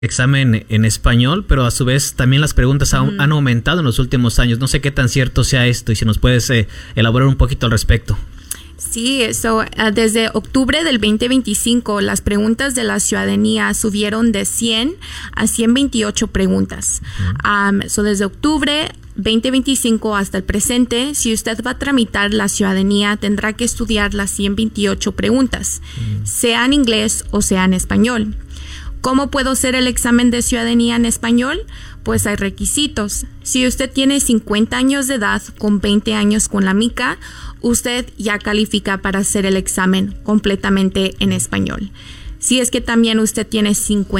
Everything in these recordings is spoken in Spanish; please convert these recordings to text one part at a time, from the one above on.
examen en español, pero a su vez también las preguntas han aumentado en los últimos años. No sé qué tan cierto sea esto y si nos puedes elaborar un poquito al respecto. Sí, desde octubre del 2025 las preguntas de la ciudadanía subieron de 100 a 128 preguntas. Desde octubre 2025 hasta el presente, si usted va a tramitar la ciudadanía, tendrá que estudiar las 128 preguntas, sea en inglés o sea en español. ¿Cómo puedo hacer el examen de ciudadanía en español? Pues hay requisitos. Si usted tiene 50 años de edad con 20 años con la mica, usted ya califica para hacer el examen completamente en español. Si es que también usted tiene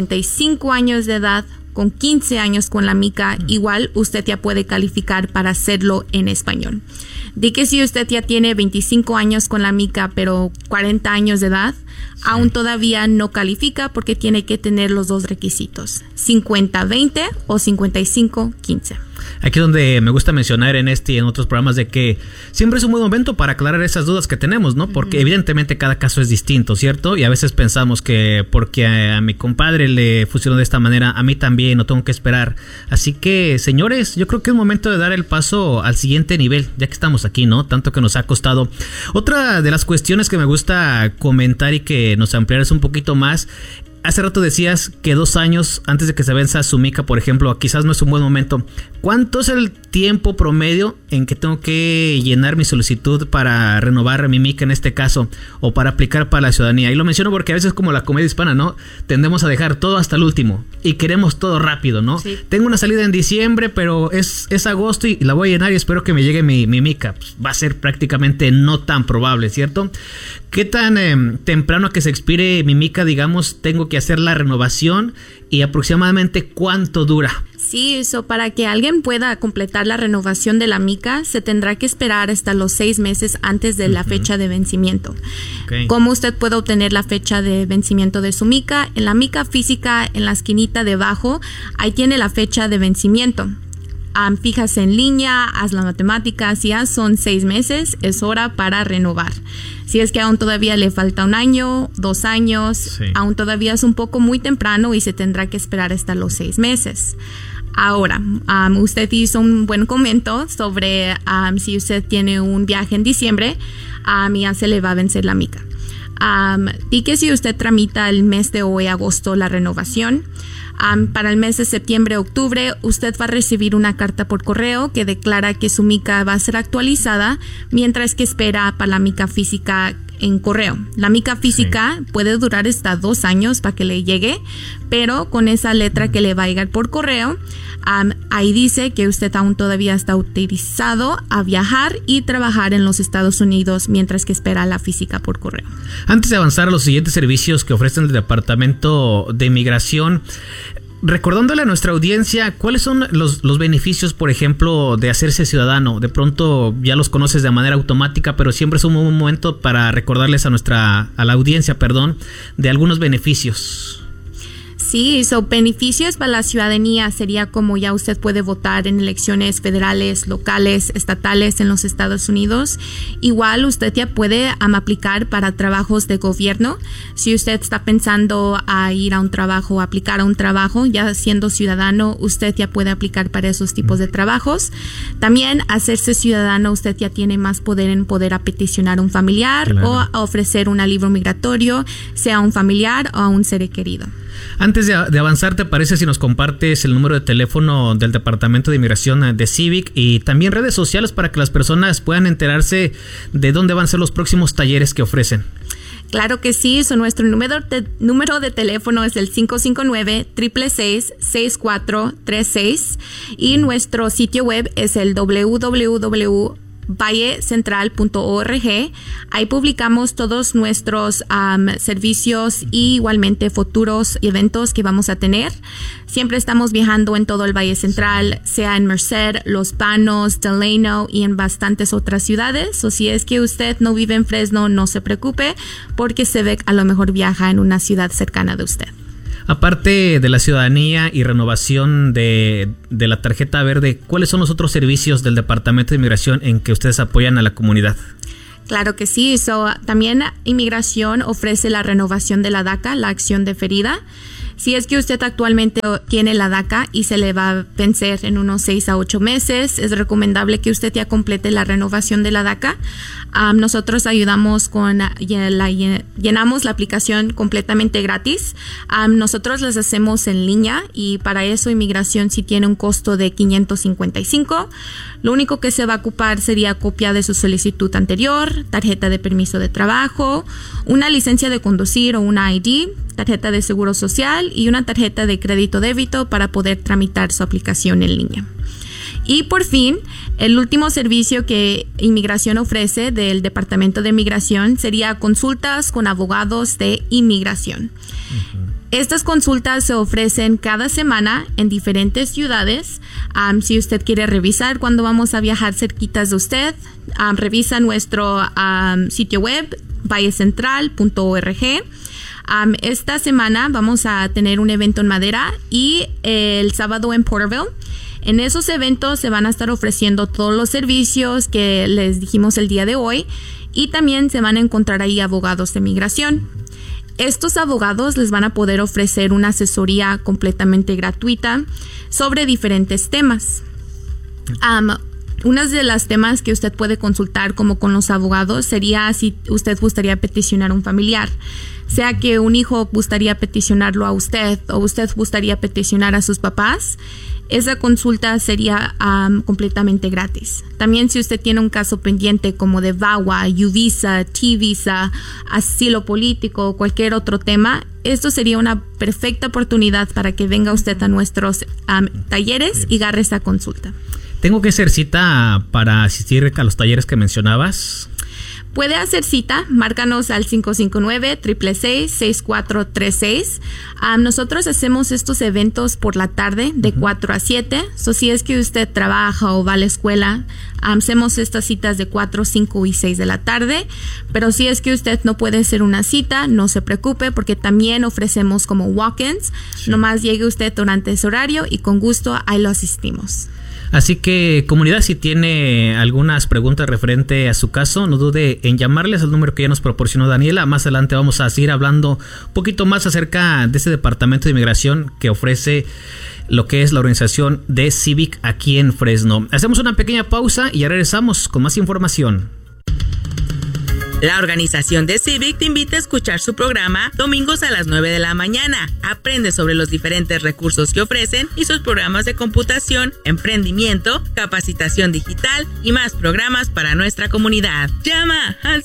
55 años de edad con 15 años con la mica, igual usted ya puede calificar para hacerlo en español. Di que si usted ya tiene 25 años con la mica pero 40 años de edad, aún todavía no califica porque tiene que tener los dos requisitos, 50-20 o 55-15. Aquí es donde me gusta mencionar en este y en otros programas de que siempre es un buen momento para aclarar esas dudas que tenemos, ¿no? Porque evidentemente cada caso es distinto, ¿cierto? Y a veces pensamos que porque a mi compadre le funcionó de esta manera, a mí también, no tengo que esperar. Así que, señores, yo creo que es momento de dar el paso al siguiente nivel, ya que estamos aquí, ¿no? Tanto que nos ha costado. Otra de las cuestiones que me gusta comentar y que nos ampliaras un poquito más. Hace rato decías que 2 años antes de que se venza su mica, por ejemplo, quizás no es un buen momento. ¿Cuánto es el tiempo promedio en que tengo que llenar mi solicitud para renovar mi mica en este caso o para aplicar para la ciudadanía? Y lo menciono porque a veces como la comedia hispana, ¿no? Tendemos a dejar todo hasta el último y queremos todo rápido, ¿no? Sí. Tengo una salida en diciembre, pero es agosto y la voy a llenar y espero que me llegue mi mica. Pues va a ser prácticamente no tan probable, ¿cierto? ¿Qué tan temprano a que se expire mi mica, digamos, tengo que hacer la renovación y aproximadamente cuánto dura? Sí, para que alguien pueda completar la renovación de la mica, se tendrá que esperar hasta los 6 meses antes de la fecha de vencimiento. Okay. ¿Cómo usted puede obtener la fecha de vencimiento de su mica? En la mica física, en la esquinita debajo, ahí tiene la fecha de vencimiento. Fíjase en línea, haz la matemática, si ya son 6 meses, es hora para renovar. Si es que aún todavía le falta 1 año, 2 años, aún todavía es un poco muy temprano y se tendrá que esperar hasta los 6 meses. Ahora, usted hizo un buen comentario sobre si usted tiene un viaje en diciembre, ya se le va a vencer la mica. Y que si usted tramita el mes de hoy, agosto, la renovación, para el mes de septiembre, octubre, usted va a recibir una carta por correo que declara que su mica va a ser actualizada mientras que espera para la mica física en correo. La mica física puede durar hasta 2 años para que le llegue, pero con esa letra que le va a llegar por correo, ahí dice que usted aún todavía está autorizado a viajar y trabajar en los Estados Unidos mientras que espera la física por correo. Antes de avanzar a los siguientes servicios que ofrecen el Departamento de Inmigración, recordándole a nuestra audiencia, ¿cuáles son los beneficios, por ejemplo, de hacerse ciudadano? De pronto ya los conoces de manera automática, pero siempre es un buen momento para recordarles a la audiencia, de algunos beneficios. Sí, beneficios para la ciudadanía sería como ya usted puede votar en elecciones federales, locales, estatales en los Estados Unidos. Igual usted ya puede aplicar para trabajos de gobierno. Si usted está pensando a ir a un trabajo, aplicar a un trabajo, ya siendo ciudadano, usted ya puede aplicar para esos tipos de trabajos. También hacerse ciudadano, usted ya tiene más poder en poder a peticionar a un familiar o a ofrecer un alivio migratorio, sea a un familiar o a un ser querido. Antes de avanzar, ¿te parece si nos compartes el número de teléfono del Departamento de Inmigración de Civic y también redes sociales para que las personas puedan enterarse de dónde van a ser los próximos talleres que ofrecen? Claro que sí, nuestro número de teléfono es el 559-666-6436 y nuestro sitio web es el www.vallecentral.org. Ahí publicamos todos nuestros servicios y igualmente futuros eventos que vamos a tener. Siempre estamos viajando en todo el Valle Central, sea en Merced, Los Panos, Delano y en bastantes otras ciudades. O si es que usted no vive en Fresno, no se preocupe porque Civic a lo mejor viaja en una ciudad cercana de usted. Aparte de la ciudadanía y renovación de la tarjeta verde, ¿cuáles son los otros servicios del Departamento de Inmigración en que ustedes apoyan a la comunidad? Claro que sí. También Inmigración ofrece la renovación de la DACA, la acción deferida. Si es que usted actualmente tiene la DACA y se le va a vencer en unos 6 a 8 meses, es recomendable que usted ya complete la renovación de la DACA. Nosotros ayudamos llenamos la aplicación completamente gratis. Nosotros las hacemos en línea y para eso inmigración sí tiene un costo de $555. Lo único que se va a ocupar sería copia de su solicitud anterior, tarjeta de permiso de trabajo, una licencia de conducir o una ID, tarjeta de seguro social y una tarjeta de crédito débito para poder tramitar su aplicación en línea. Y por fin, el último servicio que Inmigración ofrece del Departamento de Inmigración sería consultas con abogados de inmigración. Estas consultas se ofrecen cada semana en diferentes ciudades. Si usted quiere revisar cuando vamos a viajar cerquitas de usted, revisa nuestro sitio web vallecentral.org. Esta semana vamos a tener un evento en Madera y el sábado en Porterville. En esos eventos se van a estar ofreciendo todos los servicios que les dijimos el día de hoy y también se van a encontrar ahí abogados de migración. Estos abogados les van a poder ofrecer una asesoría completamente gratuita sobre diferentes temas. Una de las temas que usted puede consultar como con los abogados sería si usted gustaría peticionar a un familiar. Sea que un hijo gustaría peticionarlo a usted o usted gustaría peticionar a sus papás, esa consulta sería completamente gratis. También si usted tiene un caso pendiente como de VAWA, U-Visa, T-Visa, asilo político o cualquier otro tema, esto sería una perfecta oportunidad para que venga usted a nuestros talleres y agarre esa consulta. ¿Tengo que hacer cita para asistir a los talleres que mencionabas? Puede hacer cita, márcanos al 559-666-6436. Nosotros hacemos estos eventos por la tarde de 4 a 7. Si es que usted trabaja o va a la escuela, hacemos estas citas de 4, 5 y 6 de la tarde. Pero si es que usted no puede hacer una cita, no se preocupe porque también ofrecemos como walk-ins. Sí. Nomás llegue usted durante ese horario y con gusto ahí lo asistimos. Así que, comunidad, si tiene algunas preguntas referente a su caso, no dude en llamarles al número que ya nos proporcionó Daniela. Más adelante vamos a seguir hablando un poquito más acerca de este departamento de inmigración que ofrece lo que es la organización de Civic aquí en Fresno. Hacemos una pequeña pausa y ya regresamos con más información. La organización de Civic te invita a escuchar su programa domingos a las 9 de la mañana. Aprende sobre los diferentes recursos que ofrecen y sus programas de computación, emprendimiento, capacitación digital y más programas para nuestra comunidad. Llama al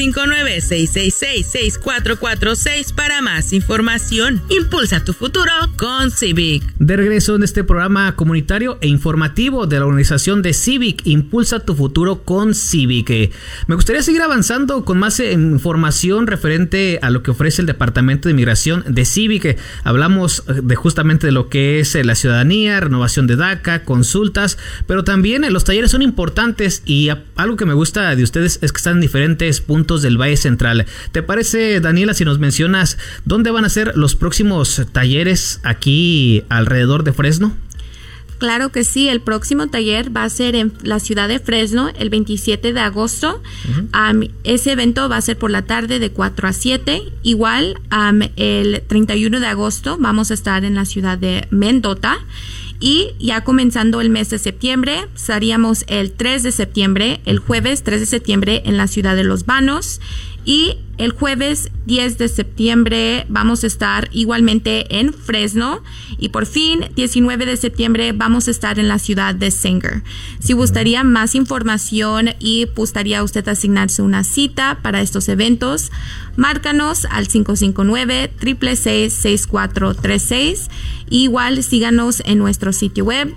559-666-6446 para más información. Impulsa tu futuro con Civic. De regreso en este programa comunitario e informativo de la organización de Civic, Impulsa tu futuro con Civic. Me gustaría seguir avanzando con más información referente a lo que ofrece el Departamento de Inmigración de Civic. Hablamos de justamente de lo que es la ciudadanía, renovación de DACA, consultas, pero también los talleres son importantes y algo que me gusta de ustedes es que están en diferentes puntos del Valle Central. ¿Te parece, Daniela, si nos mencionas dónde van a ser los próximos talleres aquí alrededor de Fresno? Claro que sí, el próximo taller va a ser en la ciudad de Fresno el 27 de agosto. Ese evento va a ser por la tarde de 4 a 7. Igual, el 31 de agosto vamos a estar en la ciudad de Mendota. Y ya comenzando el mes de septiembre, estaríamos el 3 de septiembre, el jueves 3 de septiembre en la ciudad de Los Banos. Y el jueves 10 de septiembre vamos a estar igualmente en Fresno. Y por fin, 19 de septiembre vamos a estar en la ciudad de Sanger. Si gustaría más información y gustaría usted asignarse una cita para estos eventos, márcanos al 559-666-6436. Igual síganos en nuestro sitio web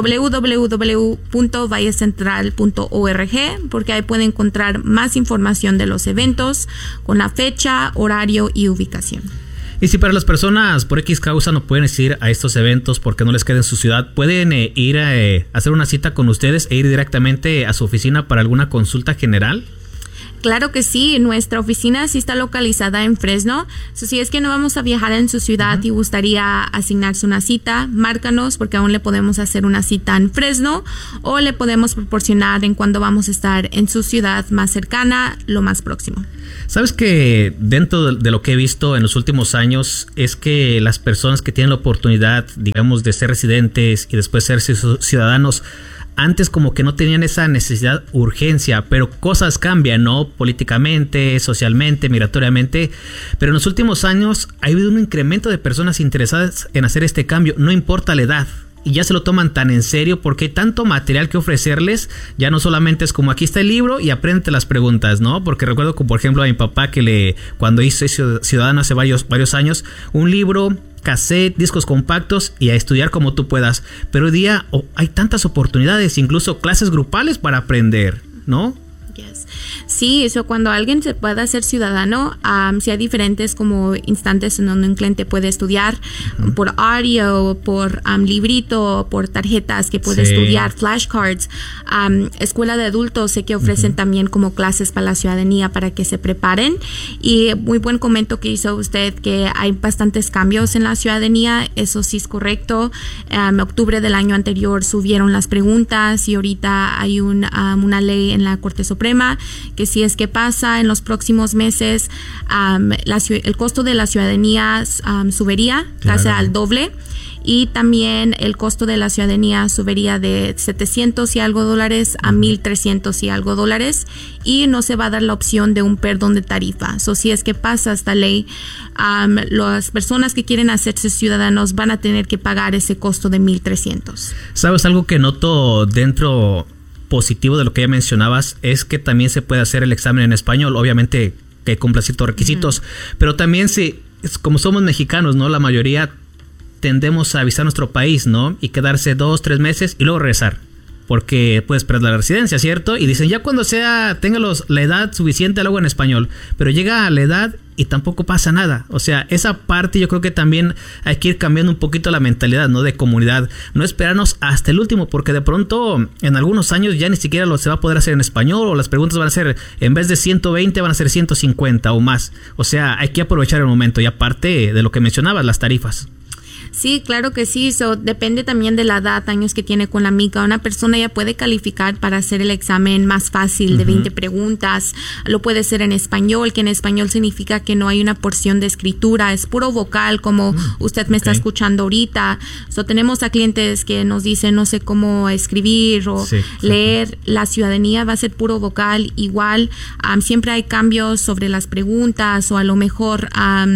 www.vallecentral.org porque ahí pueden encontrar más información de los eventos con la fecha, horario y ubicación. Y si para las personas por X causa no pueden ir a estos eventos porque no les queda en su ciudad, ¿pueden ir a hacer una cita con ustedes e ir directamente a su oficina para alguna consulta general? Claro que sí, nuestra oficina sí está localizada en Fresno. Si es que no vamos a viajar en su ciudad y gustaría asignarse una cita, márcanos porque aún le podemos hacer una cita en Fresno o le podemos proporcionar en cuándo vamos a estar en su ciudad más cercana, lo más próximo. Sabes que dentro de lo que he visto en los últimos años es que las personas que tienen la oportunidad, digamos, de ser residentes y después ser ciudadanos, antes como que no tenían esa necesidad, urgencia, pero cosas cambian, ¿no? Políticamente, socialmente, migratoriamente, pero en los últimos años ha habido un incremento de personas interesadas en hacer este cambio, no importa la edad. Y ya se lo toman tan en serio porque hay tanto material que ofrecerles. Ya no solamente es como aquí está el libro y aprende las preguntas, ¿no? Porque recuerdo como por ejemplo a mi papá que cuando hice Ciudadano hace varios años, un libro, cassette, discos compactos y a estudiar como tú puedas. Pero hoy día hay tantas oportunidades, incluso clases grupales para aprender, ¿no? Yes. Sí, eso cuando alguien se pueda hacer ciudadano, sí hay diferentes como instantes en donde un cliente puede estudiar por audio, por librito, por tarjetas que puede estudiar, flashcards, escuela de adultos, sé que ofrecen también como clases para la ciudadanía para que se preparen. Y muy buen comentario que hizo usted que hay bastantes cambios en la ciudadanía, eso sí es correcto. En octubre del año anterior subieron las preguntas y ahorita hay una ley en la Corte Suprema que si es que pasa en los próximos meses, el costo de la ciudadanía subiría casi al doble. Y también el costo de la ciudadanía subiría de $700 y algo dólares a $1,300 y algo dólares. Y no se va a dar la opción de un perdón de tarifa. Si es que pasa esta ley, las personas que quieren hacerse ciudadanos van a tener que pagar ese costo de $1,300. ¿Sabes algo que noto dentro positivo de lo que ya mencionabas? Es que también se puede hacer el examen en español, obviamente que cumpla ciertos requisitos, pero también como somos mexicanos, ¿no? La mayoría tendemos a visitar nuestro país, ¿no? Y quedarse 2-3 meses y luego regresar, porque puedes perder la residencia, ¿cierto? Y dicen, ya cuando tenga la edad suficiente, luego en español, pero llega a la edad y tampoco pasa nada. O sea, esa parte yo creo que también hay que ir cambiando un poquito la mentalidad, ¿no? De comunidad, no esperarnos hasta el último, porque de pronto en algunos años ya ni siquiera se va a poder hacer en español, o las preguntas van a ser, en vez de 120 van a ser 150 o más. O sea, hay que aprovechar el momento. Y aparte de lo que mencionabas, las tarifas. Sí, claro que sí. Depende también de la edad, años que tiene con la mica. Una persona ya puede calificar para hacer el examen más fácil de 20 preguntas. Lo puede hacer en español, que en español significa que no hay una porción de escritura, es puro vocal, como usted me está escuchando ahorita. Tenemos a clientes que nos dicen no sé cómo escribir o leer. La ciudadanía va a ser puro vocal igual. Siempre hay cambios sobre las preguntas o a lo mejor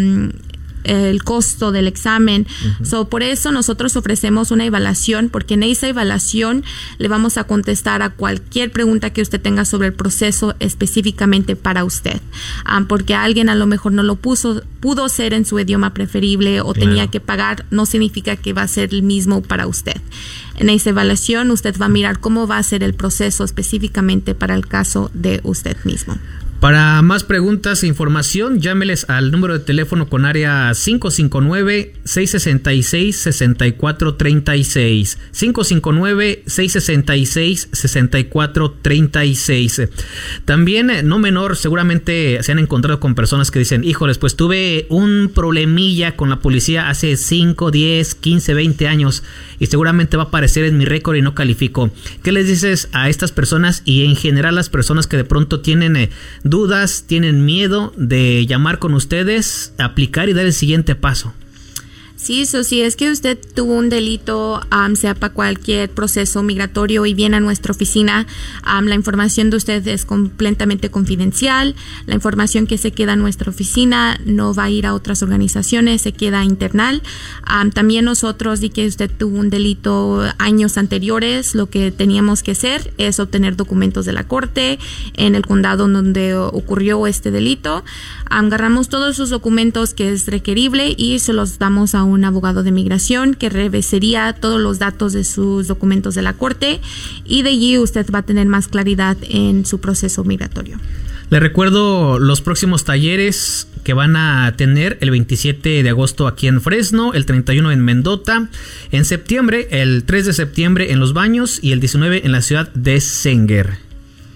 el costo del examen. Por eso nosotros ofrecemos una evaluación, porque en esa evaluación le vamos a contestar a cualquier pregunta que usted tenga sobre el proceso específicamente para usted. Porque alguien a lo mejor no lo pudo ser en su idioma preferible o tenía que pagar, no significa que va a ser el mismo para usted. En esa evaluación usted va a mirar cómo va a ser el proceso específicamente para el caso de usted mismo. Para más preguntas e información, llámeles al número de teléfono con área 559-666-6436. 559-666-6436. También, no menor, seguramente se han encontrado con personas que dicen, híjoles, pues tuve un problemilla con la policía hace 5, 10, 15, 20 años y seguramente va a aparecer en mi récord y no califico. ¿Qué les dices a estas personas y en general las personas que de pronto tienen dudas, tienen miedo de llamar con ustedes, aplicar y dar el siguiente paso? Sí, si es que usted tuvo un delito, sea para cualquier proceso migratorio y viene a nuestra oficina, la información de usted es completamente confidencial. La información que se queda en nuestra oficina no va a ir a otras organizaciones, se queda internal. También nosotros, di que usted tuvo un delito años anteriores, lo que teníamos que hacer es obtener documentos de la corte en el condado donde ocurrió este delito. Agarramos todos esos documentos que es requerible y se los damos a un abogado de migración que revisaría todos los datos de sus documentos de la corte y de allí usted va a tener más claridad en su proceso migratorio. Le recuerdo los próximos talleres que van a tener el 27 de agosto aquí en Fresno, el 31 en Mendota, en septiembre, el 3 de septiembre en Los Baños y el 19 en la ciudad de Sanger.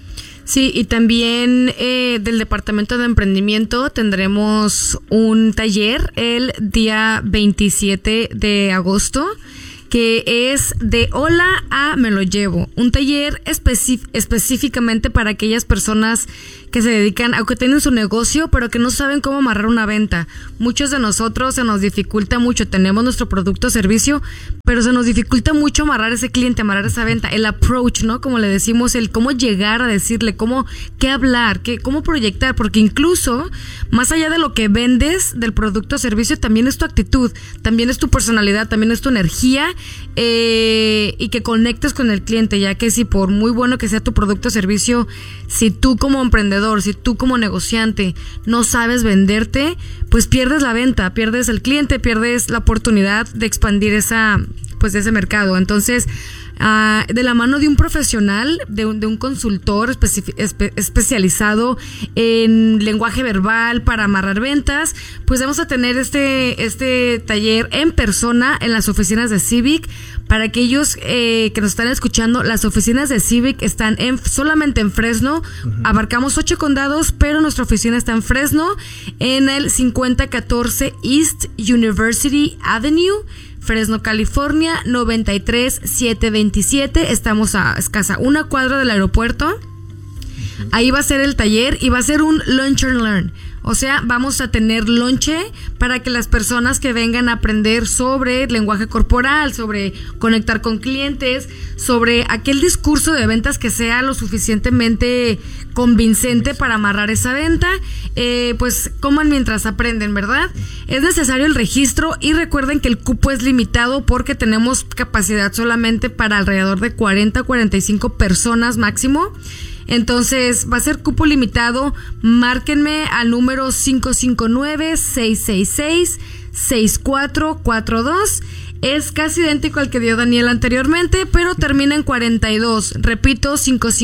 Sí, y también del Departamento de Emprendimiento tendremos un taller el día 27 de agosto, que es de hola a me lo llevo. Un taller específicamente para aquellas personas que se dedican a que tienen su negocio, pero que no saben cómo amarrar una venta. Muchos de nosotros se nos dificulta mucho, tenemos nuestro producto o servicio, pero se nos dificulta mucho amarrar ese cliente, amarrar esa venta, el approach, ¿no? Como le decimos, el cómo llegar a decirle, qué hablar, cómo proyectar, porque incluso, más allá de lo que vendes del producto o servicio, también es tu actitud, también es tu personalidad, también es tu energía, y que conectes con el cliente, ya que si por muy bueno que sea tu producto o servicio, si tú como emprendedor, si tú como negociante no sabes venderte, pues pierdes la venta, pierdes el cliente, pierdes la oportunidad de expandir ese mercado. Entonces, de la mano de un profesional, de un consultor especializado en lenguaje verbal para amarrar ventas, pues vamos a tener este taller en persona en las oficinas de Civic. Para aquellos que nos están escuchando, las oficinas de Civic están solamente en Fresno. Uh-huh. Abarcamos 8 condados, pero nuestra oficina está en Fresno, en el 5014 East University Avenue, Fresno, California, 93727. Estamos a escasa 1 cuadra del aeropuerto. Uh-huh. Ahí va a ser el taller y va a ser un Lunch and Learn. O sea, vamos a tener lonche para que las personas que vengan a aprender sobre lenguaje corporal, sobre conectar con clientes, sobre aquel discurso de ventas que sea lo suficientemente convincente para amarrar esa venta, pues coman mientras aprenden, ¿verdad? Es necesario el registro y recuerden que el cupo es limitado porque tenemos capacidad solamente para alrededor de 40 a 45 personas máximo. Entonces va a ser cupo limitado. Márquenme al número 559-666-6442. Es casi idéntico al que dio Daniel anteriormente, pero termina en 42. Repito,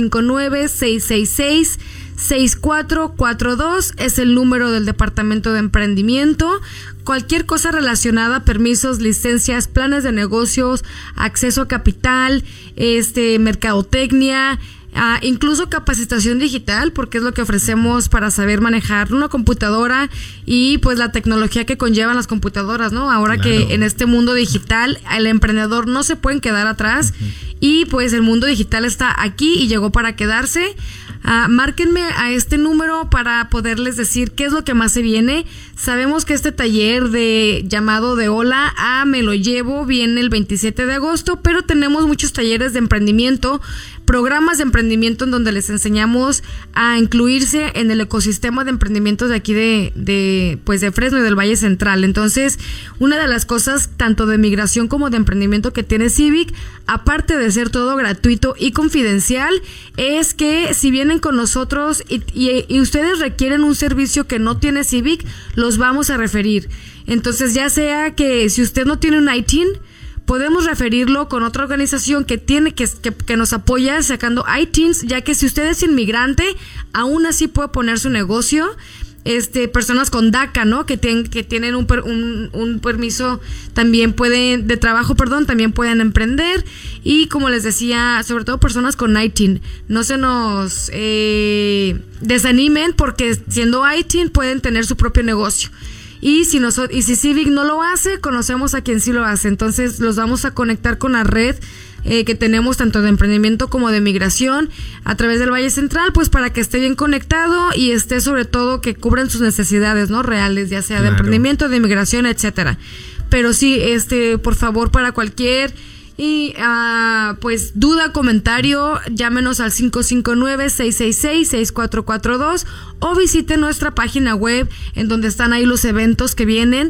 559-666-6442 es el número del Departamento de Emprendimiento. Cualquier cosa relacionada, permisos, licencias, planes de negocios, acceso a capital, mercadotecnia, incluso capacitación digital, porque es lo que ofrecemos para saber manejar una computadora y pues la tecnología que conllevan las computadoras, ¿no? Ahora claro, que en este mundo digital el emprendedor no se pueden quedar atrás. Uh-huh. Y pues el mundo digital está aquí y llegó para quedarse. Márquenme a este número para poderles decir qué es lo que más se viene. Sabemos que este taller llamado de hola a me lo llevo viene el 27 de agosto, pero tenemos muchos talleres de emprendimiento, programas de emprendimiento en donde les enseñamos a incluirse en el ecosistema de emprendimientos de aquí de Fresno y del Valle Central. Entonces, una de las cosas tanto de migración como de emprendimiento que tiene Civic, aparte de ser todo gratuito y confidencial, es que si vienen con nosotros y ustedes requieren un servicio que no tiene Civic, los vamos a referir. Entonces, ya sea que si usted no tiene un ITIN, podemos referirlo con otra organización que tiene que nos apoya sacando ITINs, ya que si usted es inmigrante, aún así puede poner su negocio. Personas con DACA, ¿no? Que tienen un permiso también de trabajo, también pueden emprender. Y como les decía, sobre todo personas con ITIN, no se nos desanimen, porque siendo ITIN pueden tener su propio negocio. Y si Civic no lo hace, conocemos a quien sí lo hace. Entonces los vamos a conectar con la red que tenemos tanto de emprendimiento como de migración a través del Valle Central, pues para que esté bien conectado y esté sobre todo que cubran sus necesidades, ¿no? Reales, ya sea de emprendimiento, de migración, etcétera. Pero sí, por favor, para cualquier duda, comentario, llámenos al 559-666-6442 o visiten nuestra página web en donde están ahí los eventos que vienen,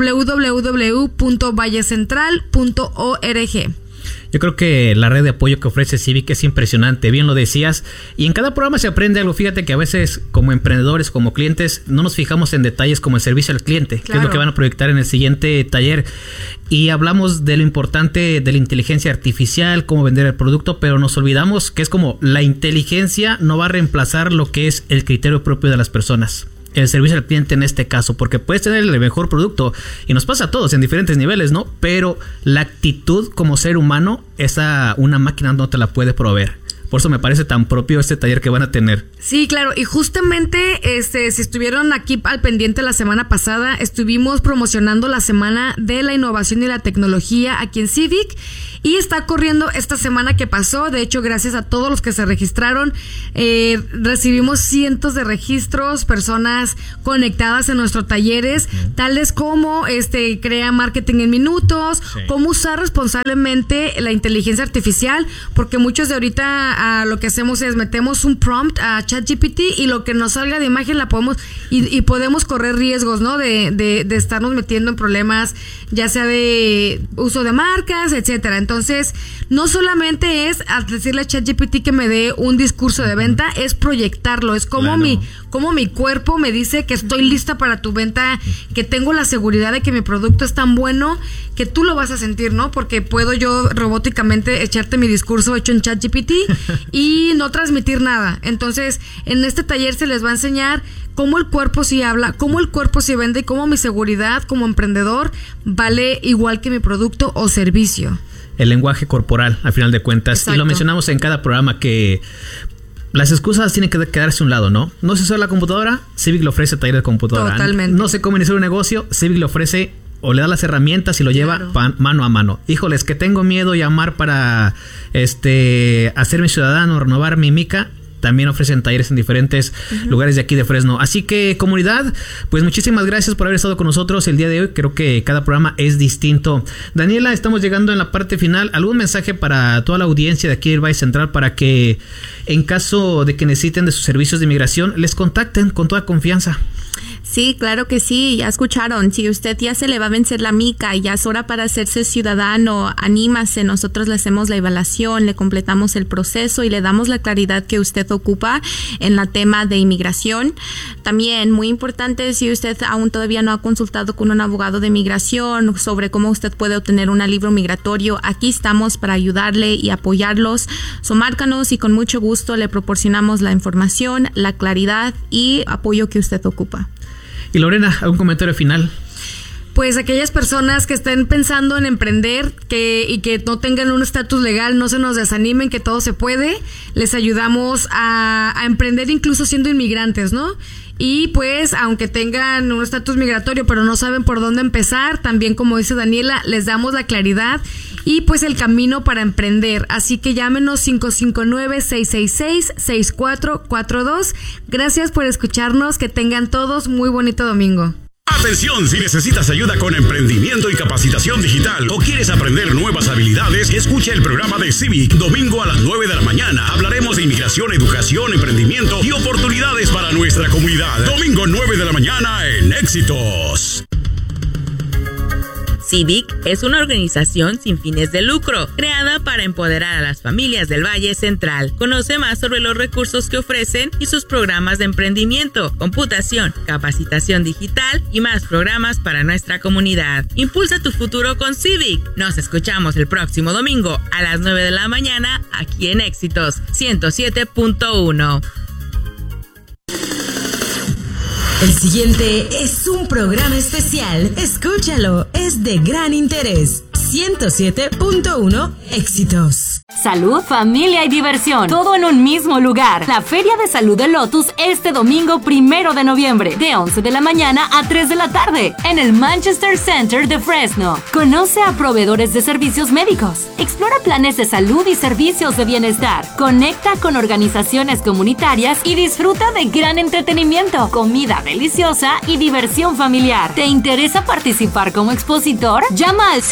www.vallecentral.org. Yo creo que la red de apoyo que ofrece Civic es impresionante, bien lo decías, y en cada programa se aprende algo. Fíjate que a veces como emprendedores, como clientes, no nos fijamos en detalles como el servicio al cliente, claro, que es lo que van a proyectar en el siguiente taller. Y hablamos de lo importante de la inteligencia artificial, cómo vender el producto, pero nos olvidamos que es como la inteligencia no va a reemplazar lo que es el criterio propio de las personas. El servicio al cliente en este caso, porque puedes tener el mejor producto y nos pasa a todos en diferentes niveles, ¿no? Pero la actitud como ser humano, una máquina no te la puede proveer. Por eso me parece tan propio este taller que van a tener. Sí, claro, y justamente si estuvieron aquí al pendiente la semana pasada, estuvimos promocionando la Semana de la Innovación y la Tecnología aquí en Civic, y está corriendo esta semana que pasó. De hecho, gracias a todos los que se registraron, recibimos cientos de registros, personas conectadas en nuestros talleres, tales como crea marketing en minutos, cómo usar responsablemente la inteligencia artificial, porque muchos de ahorita lo que hacemos es metemos un prompt a ChatGPT y lo que nos salga de imagen la podemos y podemos correr riesgos, ¿no? De estarnos metiendo en problemas, ya sea de uso de marcas, etcétera. Entonces, no solamente es decirle a ChatGPT que me dé un discurso de venta, es proyectarlo, es como mi cuerpo me dice que estoy lista para tu venta, que tengo la seguridad de que mi producto es tan bueno que tú lo vas a sentir, ¿no? Porque puedo yo robóticamente echarte mi discurso hecho en ChatGPT y no transmitir nada. Entonces, en este taller se les va a enseñar cómo el cuerpo sí habla, cómo el cuerpo sí vende y cómo mi seguridad como emprendedor vale igual que mi producto o servicio. El lenguaje corporal, al final de cuentas. Exacto. Y lo mencionamos en cada programa que las excusas tienen que quedarse a un lado, ¿no? No se usa la computadora, Civic le ofrece taller de computadora. Totalmente. No sé cómo iniciar un negocio, Civic le ofrece o le da las herramientas y lo lleva mano a mano. Híjoles, que tengo miedo llamar para hacerme ciudadano, renovar mi mica. También ofrecen talleres en diferentes lugares de aquí de Fresno. Así que, comunidad, pues muchísimas gracias por haber estado con nosotros el día de hoy. Creo que cada programa es distinto. Daniela, estamos llegando en la parte final. ¿Algún mensaje para toda la audiencia de aquí del Valle Central para que, en caso de que necesiten de sus servicios de inmigración, les contacten con toda confianza? Sí, claro que sí, ya escucharon. Si usted ya se le va a vencer la mica y ya es hora para hacerse ciudadano, anímase. Nosotros le hacemos la evaluación, le completamos el proceso y le damos la claridad que usted ocupa en el tema de inmigración. También, muy importante, si usted aún todavía no ha consultado con un abogado de inmigración sobre cómo usted puede obtener un alivio migratorio, aquí estamos para ayudarle y apoyarlos. Márcanos y con mucho gusto le proporcionamos la información, la claridad y apoyo que usted ocupa. Y Lorena, ¿algún comentario final? Pues aquellas personas que estén pensando en emprender y que no tengan un estatus legal, no se nos desanimen, que todo se puede. Les ayudamos a emprender incluso siendo inmigrantes, ¿no? Y pues, aunque tengan un estatus migratorio, pero no saben por dónde empezar, también, como dice Daniela, les damos la claridad y pues el camino para emprender. Así que llámenos 559-666-6442. Gracias por escucharnos. Que tengan todos muy bonito domingo. Atención, si necesitas ayuda con emprendimiento y capacitación digital o quieres aprender nuevas habilidades, escucha el programa de Civic domingo a las 9 de la mañana. Hablaremos de inmigración, educación, emprendimiento y oportunidades para nuestra comunidad. Domingo 9 de la mañana en Éxitos. Civic es una organización sin fines de lucro, creada para empoderar a las familias del Valle Central. Conoce más sobre los recursos que ofrecen y sus programas de emprendimiento, computación, capacitación digital y más programas para nuestra comunidad. Impulsa tu futuro con Civic. Nos escuchamos el próximo domingo a las 9 de la mañana aquí en Éxitos 107.1. El siguiente es un programa especial. Escúchalo, es de gran interés. 107.1 Éxitos. Salud, familia y diversión, todo en un mismo lugar. La Feria de Salud de Lotus este domingo 1 de noviembre, de 11 de la mañana a 3 de la tarde, en el Manchester Center de Fresno. Conoce a proveedores de servicios médicos, explora planes de salud y servicios de bienestar, conecta con organizaciones comunitarias y disfruta de gran entretenimiento, comida deliciosa y diversión familiar. ¿Te interesa participar como expositor? Llama al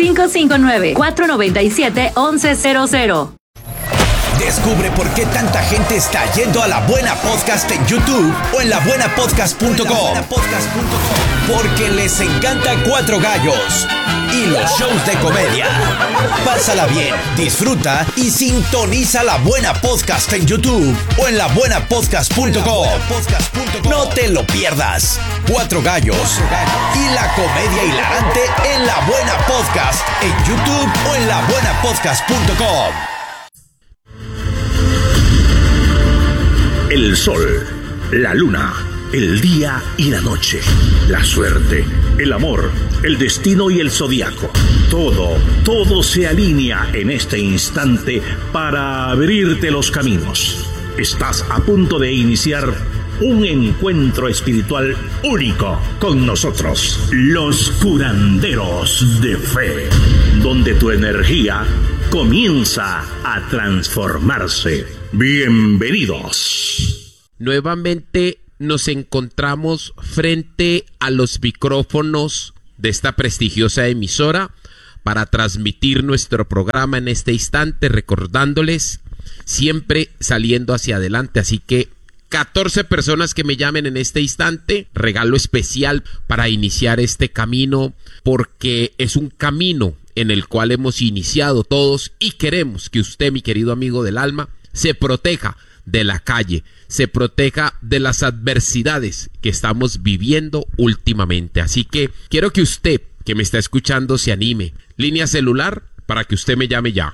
559-497-1100. Descubre por qué tanta gente está yendo a La Buena Podcast en YouTube o en labuenapodcast.com. Porque les encanta Cuatro Gallos y los shows de comedia. Pásala bien, disfruta y sintoniza La Buena Podcast en YouTube o en labuenapodcast.com. No te lo pierdas. Cuatro Gallos y la comedia hilarante en La Buena Podcast en YouTube o en labuenapodcast.com. El sol, la luna, el día y la noche, la suerte, el amor, el destino y el zodiaco. Todo se alinea en este instante para abrirte los caminos. Estás a punto de iniciar un encuentro espiritual único con nosotros, los curanderos de fe, donde tu energía comienza a transformarse. Bienvenidos. Nuevamente nos encontramos frente a los micrófonos de esta prestigiosa emisora para transmitir nuestro programa en este instante, recordándoles siempre saliendo hacia adelante. Así que 14 personas que me llamen en este instante, regalo especial para iniciar este camino, porque es un camino en el cual hemos iniciado todos y queremos que usted, mi querido amigo del alma, se proteja de la calle, se proteja de las adversidades que estamos viviendo últimamente. Así que quiero que usted, que me está escuchando, se anime. Línea celular para que usted me llame ya.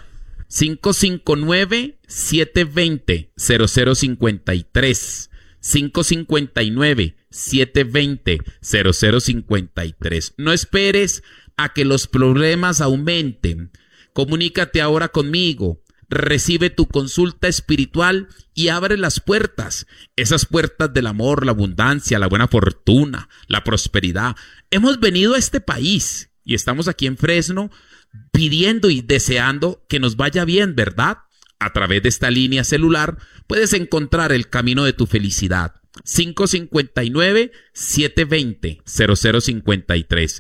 559-720-0053. 559-720-0053. No esperes a que los problemas aumenten. Comunícate ahora conmigo. Recibe tu consulta espiritual y abre las puertas, esas puertas del amor, la abundancia, la buena fortuna, la prosperidad. Hemos venido a este país y estamos aquí en Fresno pidiendo y deseando que nos vaya bien, ¿verdad? A través de esta línea celular puedes encontrar el camino de tu felicidad. 559-720-0053.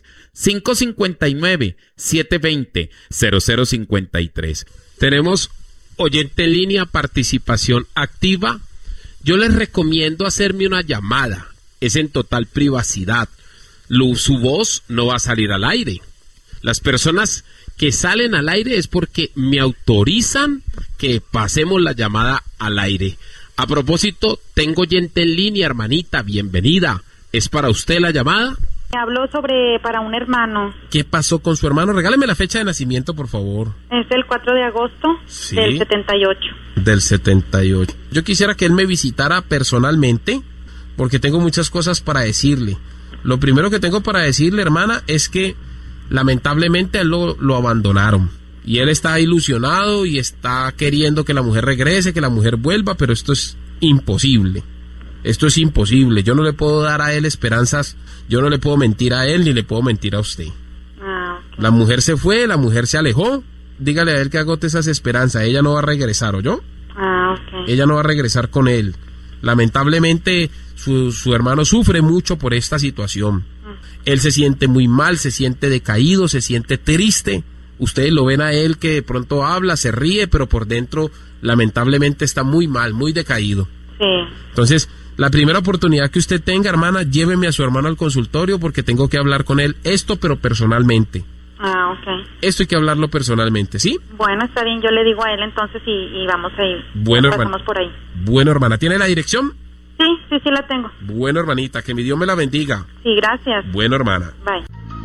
559-720-0053. Tenemos oyente en línea, participación activa. Yo les recomiendo hacerme una llamada. Es en total privacidad. Su voz no va a salir al aire. Las personas que salen al aire es porque me autorizan que pasemos la llamada al aire. A propósito, tengo oyente en línea, hermanita, bienvenida. ¿Es para usted la llamada? Hablo para un hermano. ¿Qué pasó con su hermano? Regáleme la fecha de nacimiento, por favor. Es el 4 de agosto del 78. Del 78. Yo quisiera que él me visitara personalmente, porque tengo muchas cosas para decirle. Lo primero que tengo para decirle, hermana, es que lamentablemente a él lo abandonaron. Y él está ilusionado y está queriendo que la mujer regrese, que la mujer vuelva, pero esto es imposible. Esto es imposible. Yo no le puedo dar a él esperanzas. Yo no le puedo mentir a él ni le puedo mentir a usted. Okay. La mujer se fue, la mujer se alejó. Dígale a él que agote esas esperanzas. Ella no va a regresar, ¿oyó? Okay. Ella no va a regresar con él. Lamentablemente su hermano sufre mucho por esta situación. Él se siente muy mal, se siente decaído, se siente triste. Ustedes lo ven a él que de pronto habla, se ríe, pero por dentro lamentablemente está muy mal, muy decaído. Sí. Entonces, la primera oportunidad que usted tenga, hermana, lléveme a su hermano al consultorio porque tengo que hablar con él esto, pero personalmente. Ok. Esto hay que hablarlo personalmente, ¿sí? Bueno, está bien, yo le digo a él entonces y vamos a ir. Bueno, hermana. Pasamos por ahí. Bueno, hermana, ¿tiene la dirección? Sí la tengo. Bueno, hermanita, que mi Dios me la bendiga. Sí, gracias. Bueno, hermana. Bye.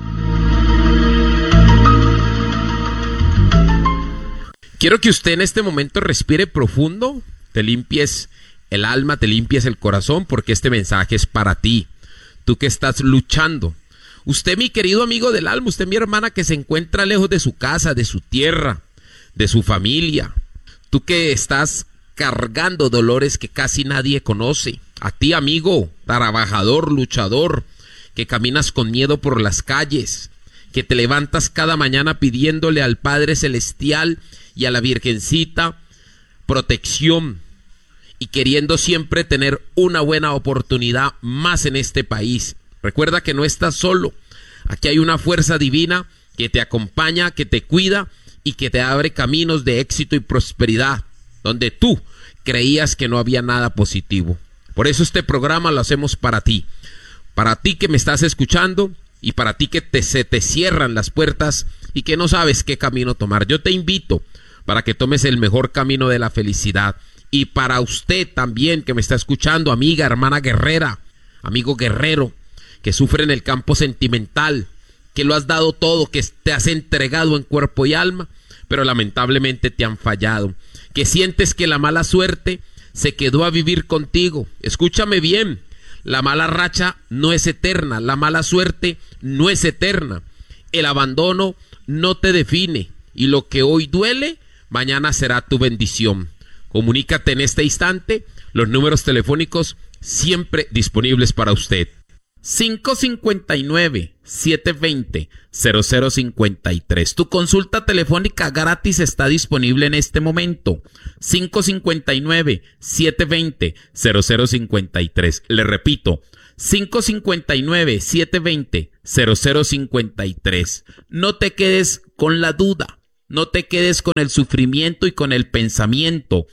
Quiero que usted en este momento respire profundo, te limpies el alma, te limpies el corazón, porque este mensaje es para ti. Tú que estás luchando. Usted, mi querido amigo del alma, usted, mi hermana, que se encuentra lejos de su casa, de su tierra, de su familia. Tú que estás cargando dolores que casi nadie conoce. A ti, amigo, trabajador, luchador, que caminas con miedo por las calles, que te levantas cada mañana pidiéndole al Padre Celestial y a la Virgencita protección y queriendo siempre tener una buena oportunidad más en este país. Recuerda que no estás solo. Aquí hay una fuerza divina que te acompaña, que te cuida y que te abre caminos de éxito y prosperidad, donde tú creías que no había nada positivo. Por eso este programa lo hacemos para ti que me estás escuchando y para ti que se te cierran las puertas y que no sabes qué camino tomar. Yo te invito para que tomes el mejor camino de la felicidad. Y para usted también que me está escuchando, amiga, hermana guerrera, amigo guerrero, que sufre en el campo sentimental, que lo has dado todo, que te has entregado en cuerpo y alma, pero lamentablemente te han fallado, que sientes que la mala suerte se quedó a vivir contigo. Escúchame bien, La mala racha no es eterna, la mala suerte no es eterna. El abandono no te define y lo que hoy duele, mañana será tu bendición. Comunícate en este instante, los números telefónicos siempre disponibles para usted. 559-720-0053. Tu consulta telefónica gratis está disponible en este momento. 559-720-0053. Le repito, 559-720-0053. No te quedes con la duda, no te quedes con el sufrimiento y con el pensamiento.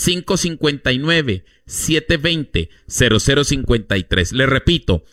559-720-0053. Le repito,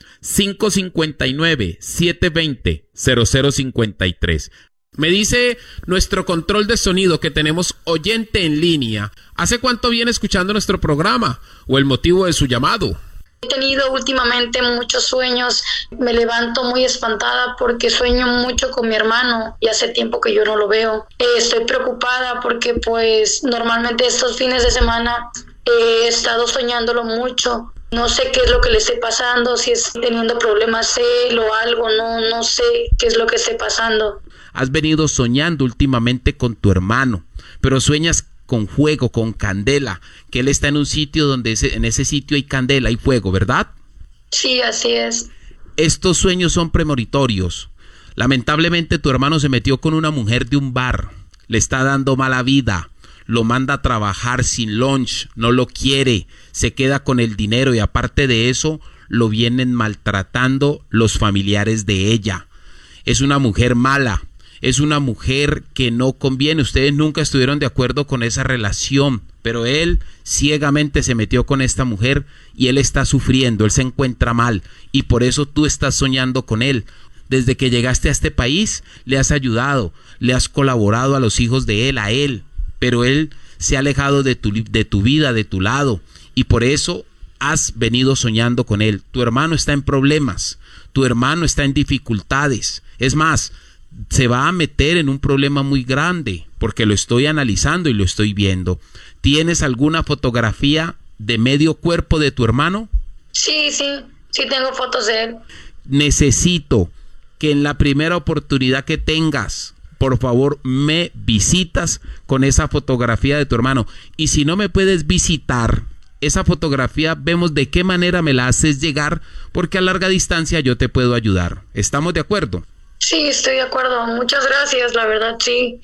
559-720-0053. Me dice nuestro control de sonido que tenemos oyente en línea. ¿Hace cuánto viene escuchando nuestro programa o el motivo de su llamado? He tenido últimamente muchos sueños, me levanto muy espantada porque sueño mucho con mi hermano y hace tiempo que yo no lo veo. Estoy preocupada porque pues normalmente estos fines de semana he estado soñándolo mucho. No sé qué es lo que le esté pasando, si es teniendo problemas él o algo, no sé qué es lo que esté pasando. Has venido soñando últimamente con tu hermano, pero sueñas con fuego, con candela, que él está en un sitio donde en ese sitio hay candela y fuego, ¿verdad? Sí, así es. Estos sueños son premonitorios. Lamentablemente tu hermano se metió con una mujer de un bar, le está dando mala vida, lo manda a trabajar sin lunch, no lo quiere, se queda con el dinero y aparte de eso lo vienen maltratando los familiares de ella. Es una mujer mala. Es una mujer que no conviene. Ustedes nunca estuvieron de acuerdo con esa relación, pero él ciegamente se metió con esta mujer y él está sufriendo, él se encuentra mal y por eso tú estás soñando con él. Desde que llegaste a este país le has ayudado, le has colaborado a los hijos de él, a él, pero él se ha alejado de tu vida, de tu lado y por eso has venido soñando con él. Tu hermano está en problemas, tu hermano está en dificultades, es más, se va a meter en un problema muy grande porque lo estoy analizando y lo estoy viendo. ¿Tienes alguna fotografía de medio cuerpo de tu hermano? Sí tengo fotos de él. Necesito que en la primera oportunidad que tengas, por favor, me visitas con esa fotografía de tu hermano. Y si no me puedes visitar esa fotografía, vemos de qué manera me la haces llegar, porque a larga distancia yo te puedo ayudar. ¿Estamos de acuerdo? Sí, estoy de acuerdo. Muchas gracias, la verdad, sí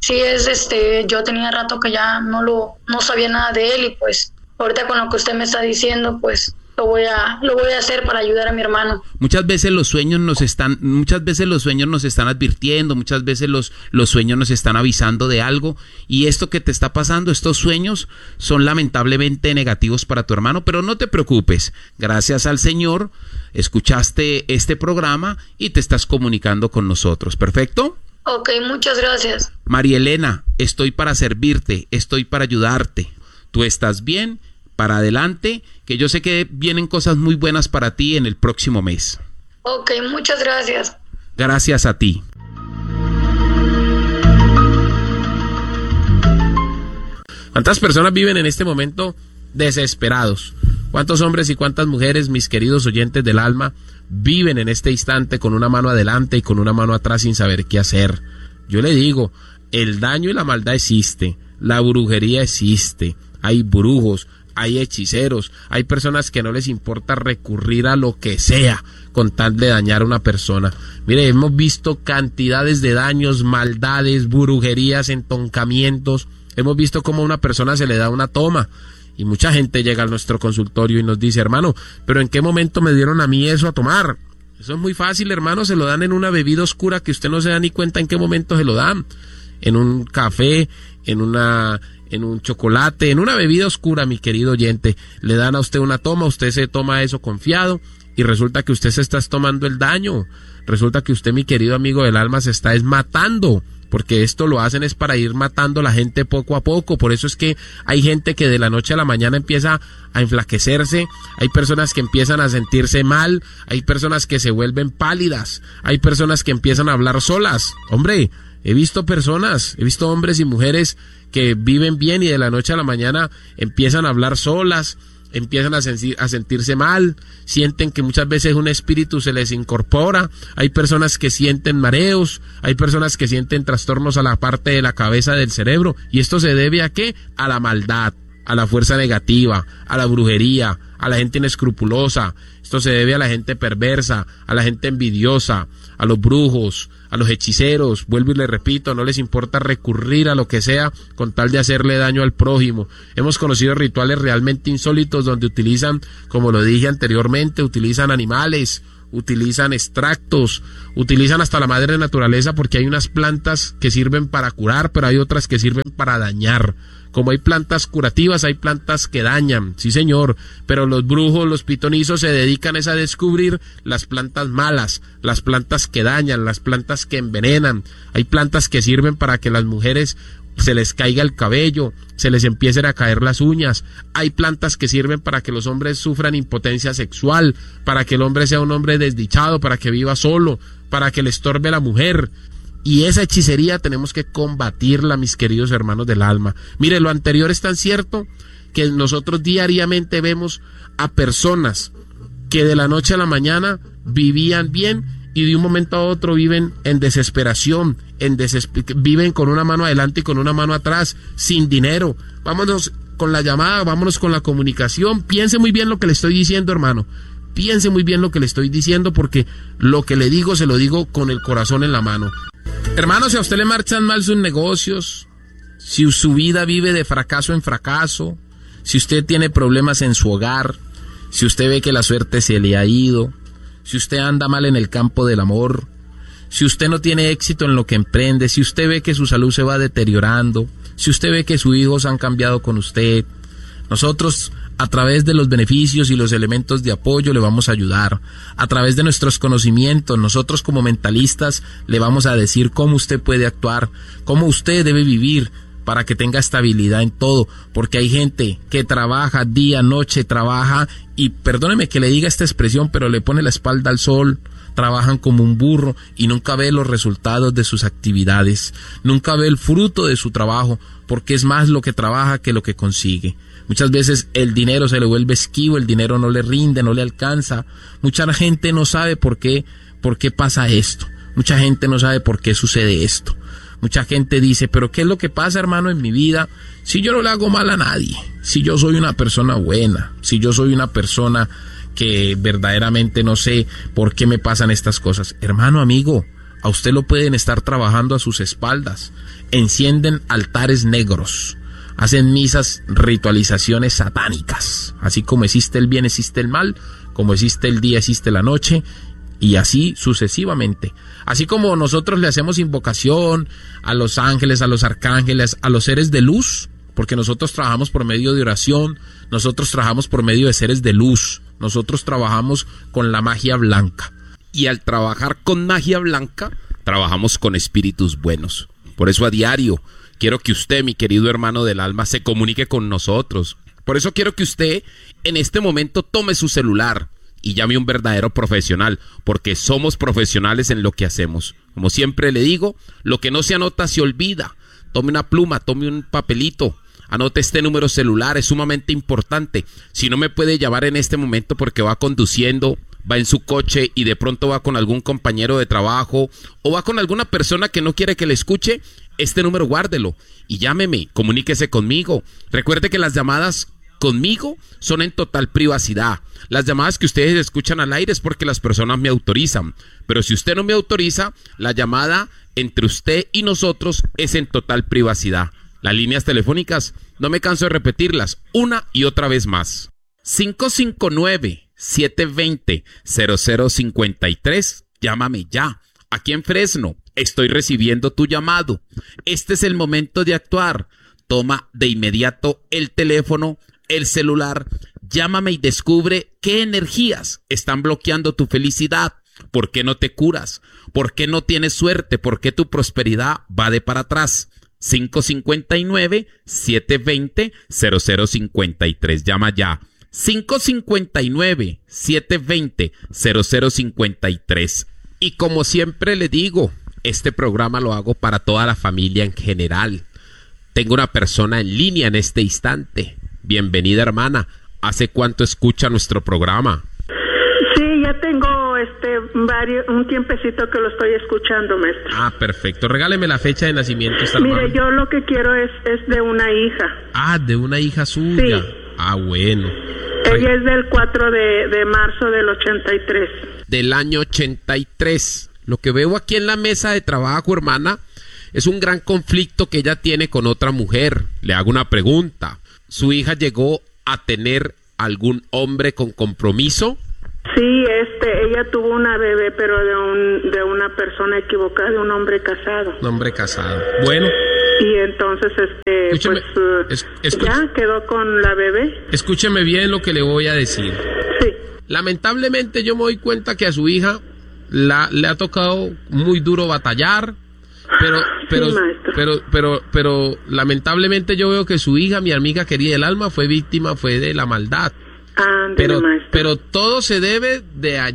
es yo tenía rato que ya no sabía nada de él y pues ahorita con lo que usted me está diciendo, pues lo voy a hacer para ayudar a mi hermano. Muchas veces los sueños nos están advirtiendo, muchas veces los sueños nos están avisando de algo y esto que te está pasando, estos sueños son lamentablemente negativos para tu hermano, pero no te preocupes. Gracias al Señor escuchaste este programa y te estás comunicando con nosotros. ¿Perfecto? Ok, muchas gracias. María Elena, estoy para servirte, estoy para ayudarte. Tú estás bien, para adelante, que yo sé que vienen cosas muy buenas para ti en el próximo mes. Ok, muchas gracias. Gracias a ti. ¿Cuántas personas viven en este momento desesperados? ¿Cuántos hombres y cuántas mujeres, mis queridos oyentes del alma, viven en este instante con una mano adelante y con una mano atrás sin saber qué hacer? Yo le digo, el daño y la maldad existe, la brujería existe, hay brujos, hay hechiceros, hay personas que no les importa recurrir a lo que sea con tal de dañar a una persona. Mire, hemos visto cantidades de daños, maldades, brujerías, entoncamientos. Hemos visto cómo a una persona se le da una toma y mucha gente llega a nuestro consultorio y nos dice, hermano, ¿pero en qué momento me dieron a mí eso a tomar? Eso es muy fácil, hermano, se lo dan en una bebida oscura que usted no se da ni cuenta en qué momento se lo dan. En un café, en un chocolate, en una bebida oscura, mi querido oyente, le dan a usted una toma, usted se toma eso confiado y resulta que usted se está tomando el daño, resulta que usted, mi querido amigo del alma, se está matando, porque esto lo hacen es para ir matando a la gente poco a poco. Por eso es que hay gente que de la noche a la mañana empieza a enflaquecerse, hay personas que empiezan a sentirse mal, hay personas que se vuelven pálidas, hay personas que empiezan a hablar solas. Hombre, he visto hombres y mujeres que viven bien y de la noche a la mañana empiezan a hablar solas, empiezan a sentirse mal, sienten que muchas veces un espíritu se les incorpora, hay personas que sienten mareos, hay personas que sienten trastornos a la parte de la cabeza del cerebro, y esto se debe ¿a qué? A la maldad, a la fuerza negativa, a la brujería, a la gente inescrupulosa. Esto se debe a la gente perversa, a la gente envidiosa, a los brujos, a los hechiceros. Vuelvo y le repito, no les importa recurrir a lo que sea con tal de hacerle daño al prójimo. Hemos conocido rituales realmente insólitos donde utilizan, como lo dije anteriormente, utilizan animales, utilizan extractos, utilizan hasta la madre naturaleza, porque hay unas plantas que sirven para curar, pero hay otras que sirven para dañar. Como hay plantas curativas, hay plantas que dañan, sí señor, pero los brujos, los pitonizos se dedican a descubrir las plantas malas, las plantas que dañan, las plantas que envenenan. Hay plantas que sirven para que las mujeres se les caiga el cabello, se les empiecen a caer las uñas. Hay plantas que sirven para que los hombres sufran impotencia sexual, para que el hombre sea un hombre desdichado, para que viva solo, para que le estorbe a la mujer. Y esa hechicería tenemos que combatirla, mis queridos hermanos del alma. Mire, lo anterior es tan cierto que nosotros diariamente vemos a personas que de la noche a la mañana vivían bien y de un momento a otro viven en desesperación, viven con una mano adelante y con una mano atrás, sin dinero. Vámonos con la llamada, vámonos con la comunicación. Piense muy bien lo que le estoy diciendo, hermano. Piense muy bien lo que le estoy diciendo, porque lo que le digo se lo digo con el corazón en la mano. Hermano, si a usted le marchan mal sus negocios, si su vida vive de fracaso en fracaso, si usted tiene problemas en su hogar, si usted ve que la suerte se le ha ido, si usted anda mal en el campo del amor, si usted no tiene éxito en lo que emprende, si usted ve que su salud se va deteriorando, si usted ve que sus hijos han cambiado con usted, nosotros a través de los beneficios y los elementos de apoyo le vamos a ayudar. A través de nuestros conocimientos, nosotros como mentalistas le vamos a decir cómo usted puede actuar, cómo usted debe vivir para que tenga estabilidad en todo, porque hay gente que trabaja día, noche, trabaja y perdóneme que le diga esta expresión, pero le pone la espalda al sol, trabajan como un burro y nunca ve los resultados de sus actividades, nunca ve el fruto de su trabajo, porque es más lo que trabaja que lo que consigue. Muchas veces el dinero se le vuelve esquivo, el dinero no le rinde, no le alcanza. Mucha gente no sabe por qué pasa esto. Mucha gente no sabe por qué sucede esto. Mucha gente dice, pero ¿qué es lo que pasa, hermano, en mi vida? Si yo no le hago mal a nadie, si yo soy una persona buena, si yo soy una persona que verdaderamente no sé por qué me pasan estas cosas. Hermano, amigo, a usted lo pueden estar trabajando a sus espaldas. Encienden altares negros. Hacen misas, ritualizaciones satánicas. Así como existe el bien, existe el mal. Como existe el día, existe la noche. Y así sucesivamente. Así como nosotros le hacemos invocación a los ángeles, a los arcángeles, a los seres de luz. Porque nosotros trabajamos por medio de oración. Nosotros trabajamos por medio de seres de luz. Nosotros trabajamos con la magia blanca. Y al trabajar con magia blanca, trabajamos con espíritus buenos. Por eso a diario quiero que usted, mi querido hermano del alma, se comunique con nosotros. Por eso quiero que usted en este momento tome su celular y llame a un verdadero profesional, porque somos profesionales en lo que hacemos. Como siempre le digo, lo que no se anota se olvida. Tome una pluma, tome un papelito, anote este número celular, es sumamente importante. Si no me puede llamar en este momento porque va conduciendo, va en su coche y de pronto va con algún compañero de trabajo o va con alguna persona que no quiere que le escuche, este número guárdelo y llámeme, comuníquese conmigo. Recuerde que las llamadas conmigo son en total privacidad. Las llamadas que ustedes escuchan al aire es porque las personas me autorizan, pero si usted no me autoriza, la llamada entre usted y nosotros es en total privacidad. Las líneas telefónicas, no me canso de repetirlas una y otra vez más. 559-720-0053, llámame ya. Aquí en Fresno, estoy recibiendo tu llamado. Este es el momento de actuar. Toma de inmediato el teléfono, el celular, llámame y descubre qué energías están bloqueando tu felicidad. ¿Por qué no te curas? ¿Por qué no tienes suerte? ¿Por qué tu prosperidad va de para atrás? 559-720-0053. Llama ya. 559-720-0053. Y como siempre le digo, este programa lo hago para toda la familia en general. Tengo una persona en línea en este instante. Bienvenida, hermana. ¿hace cuánto escucha nuestro programa? Sí, ya tengo un tiempecito que lo estoy escuchando, maestro. Ah, perfecto. Regáleme la fecha de nacimiento. Mire, yo lo que quiero es de una hija. Ah, de una hija suya. Sí. Ah, bueno. Ella es del 4 de marzo del 83. Del año 83. Lo que veo aquí en la mesa de trabajo, hermana, es un gran conflicto que ella tiene con otra mujer. Le hago una pregunta. ¿Su hija llegó a tener algún hombre con compromiso? Sí, ella tuvo una bebé, pero de una persona equivocada, de un hombre casado. Un hombre casado. Bueno. Y entonces, ya quedó con la bebé. Escúcheme bien lo que le voy a decir. Sí. Lamentablemente yo me doy cuenta que a su hija le ha tocado muy duro batallar, pero lamentablemente yo veo que su hija, mi amiga querida del alma, fue de la maldad. Pero todo se debe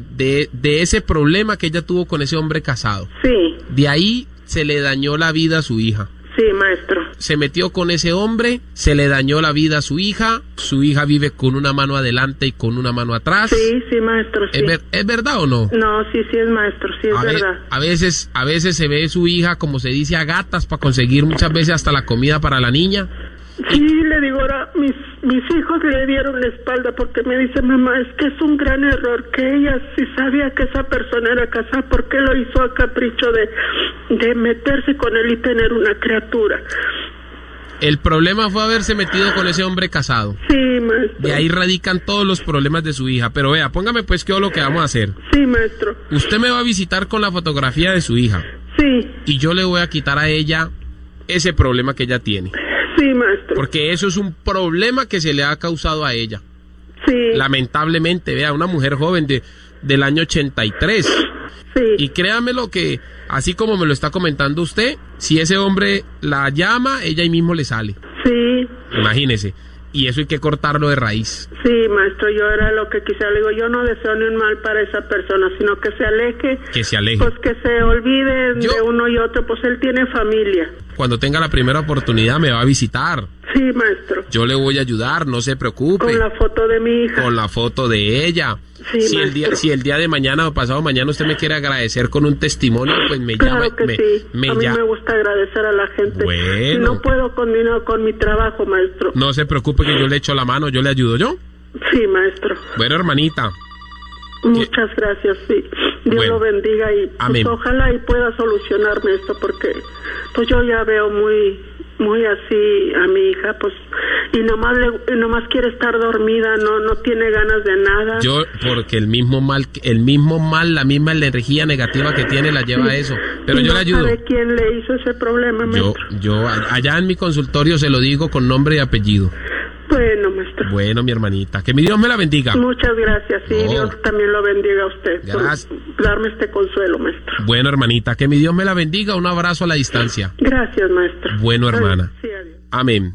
de ese problema que ella tuvo con ese hombre casado. Sí. De ahí se le dañó la vida a su hija. Sí, maestro. Se metió con ese hombre, se le dañó la vida a su hija vive con una mano adelante y con una mano atrás. Sí, maestro, sí. ¿Es verdad o no? No, sí es, maestro, sí es verdad. A veces se ve su hija, como se dice, a gatas para conseguir muchas veces hasta la comida para la niña. Sí, le digo, ahora mis hijos le dieron la espalda porque me dice, mamá, es que es un gran error que ella, si sabía que esa persona era casada, ¿por qué lo hizo a capricho de meterse con él y tener una criatura? El problema fue haberse metido con ese hombre casado. Sí, maestro. De ahí radican todos los problemas de su hija. Pero vea, póngame pues qué es lo que vamos a hacer. Sí, maestro. Usted me va a visitar con la fotografía de su hija. Sí. Y yo le voy a quitar a ella ese problema que ella tiene. Sí, maestro. Porque eso es un problema que se le ha causado a ella. Sí. Lamentablemente, vea, una mujer joven del año 83. Sí. Y créame lo que, así como me lo está comentando usted, si ese hombre la llama, ella ahí mismo le sale. Sí. Imagínese. Y eso hay que cortarlo de raíz. Sí, maestro, yo era lo que quisiera. Le digo, yo no deseo ni un mal para esa persona, sino que se aleje. Que se aleje. Pues que se olvide de uno y otro, pues él tiene familia. Cuando tenga la primera oportunidad me va a visitar. Sí, maestro. Yo le voy a ayudar, no se preocupe. Con la foto de mi hija. Con la foto de ella. Sí, si el día de mañana o pasado mañana usted me quiere agradecer con un testimonio, pues me llama. Sí. A mí me gusta agradecer a la gente. Bueno. Si no puedo continuar con mi trabajo, maestro. No se preocupe que yo le echo la mano, yo le ayudo, ¿yo? Sí, maestro. Bueno, hermanita. Muchas gracias, sí. Dios lo bendiga y pues, ojalá y pueda solucionarme esto porque pues yo ya veo muy así a mi hija, pues, y nomás quiere estar dormida, no tiene ganas de nada. Porque el mismo mal, la misma energía negativa que tiene la lleva a eso. Pero yo le ayudo. ¿Sabe quién le hizo ese problema, maestro? Yo allá en mi consultorio se lo digo con nombre y apellido. Bueno, maestro. Bueno, mi hermanita, que mi Dios me la bendiga. Muchas gracias, sí, Dios también lo bendiga a usted. Gracias. Por darme este consuelo, maestro. Bueno, hermanita, que mi Dios me la bendiga, un abrazo a la distancia. Gracias, maestro. Bueno, hermana. Sí, adiós. Amén.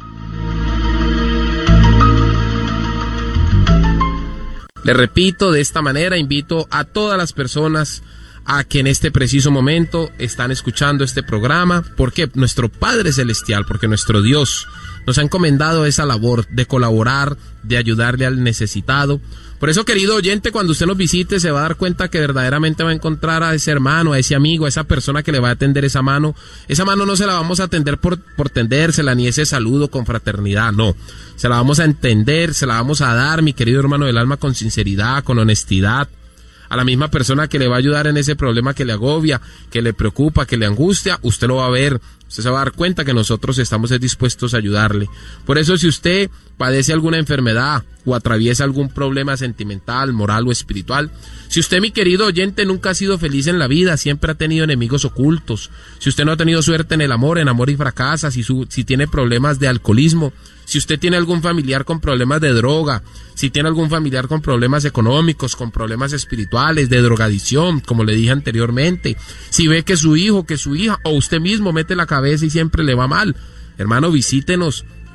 Le repito, de esta manera invito a todas las personas a que en este preciso momento están escuchando este programa, porque nuestro Padre Celestial, porque nuestro Dios nos ha encomendado esa labor de colaborar, de ayudarle al necesitado. Por eso, querido oyente, cuando usted nos visite se va a dar cuenta que verdaderamente va a encontrar a ese hermano, a ese amigo, a esa persona que le va a atender esa mano. Esa mano no se la vamos a atender por tendérsela, ni ese saludo con fraternidad, no. Se la vamos a entender, se la vamos a dar, mi querido hermano del alma, con sinceridad, con honestidad. A la misma persona que le va a ayudar en ese problema que le agobia, que le preocupa, que le angustia, usted lo va a ver, usted se va a dar cuenta que nosotros estamos dispuestos a ayudarle. Por eso, si usted padece alguna enfermedad o atraviesa algún problema sentimental, moral o espiritual, si usted, mi querido oyente, nunca ha sido feliz en la vida, siempre ha tenido enemigos ocultos, si usted no ha tenido suerte en el amor y fracasa, si tiene problemas de alcoholismo, si usted tiene algún familiar con problemas de droga, si tiene algún familiar con problemas económicos, con problemas espirituales, de drogadicción, como le dije anteriormente, si ve que su hijo, que su hija o usted mismo mete la cabeza y siempre le va mal, hermano, visítenos